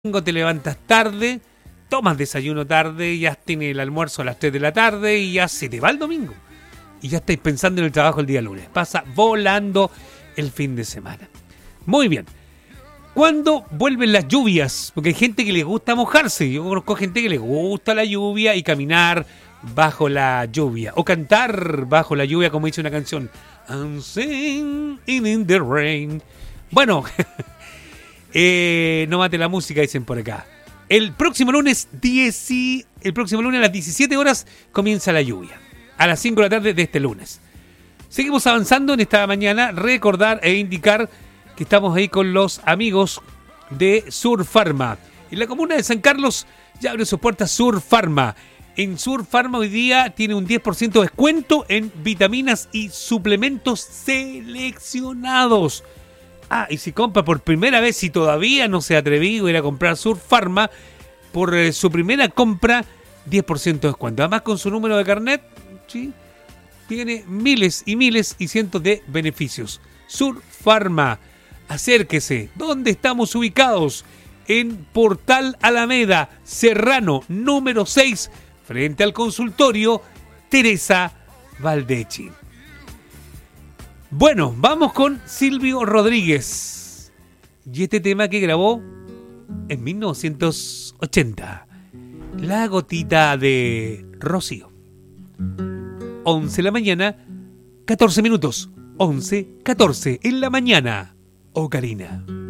te levantas tarde, tomas desayuno tarde, ya tienes el almuerzo a las 3 de la tarde y ya se te va el domingo. Y ya estáis pensando en el trabajo el día lunes. Pasa volando el fin de semana. Muy bien. ¿Cuándo vuelven las lluvias? Porque hay gente que le gusta mojarse. Yo conozco gente que le gusta la lluvia y caminar bajo la lluvia. O cantar bajo la lluvia, como dice una canción. I'm singing in the rain. Bueno, no mate la música, dicen por acá. El próximo lunes a las 17 horas comienza la lluvia. A las 5 de la tarde de este lunes. Seguimos avanzando en esta mañana. Recordar e indicar que estamos ahí con los amigos de Sur Pharma. En la comuna de San Carlos ya abre sus puertas Sur Pharma. En Sur Pharma hoy día tiene un 10% de descuento en vitaminas y suplementos seleccionados. Y si compra por primera vez, si todavía no se ha atrevido a ir a comprar Sur Pharma, por su primera compra, 10% de descuento. Además, con su número de carnet, ¿sí?, tiene miles y miles y cientos de beneficios. Sur Pharma, acérquese. ¿Dónde estamos ubicados? En Portal Alameda, Serrano, número 6, frente al consultorio Teresa Valdechi. Bueno, vamos con Silvio Rodríguez y este tema que grabó en 1980, La gotita de Rocío. 11 de la mañana, 14 minutos. 11:14 en la mañana. Ocarina.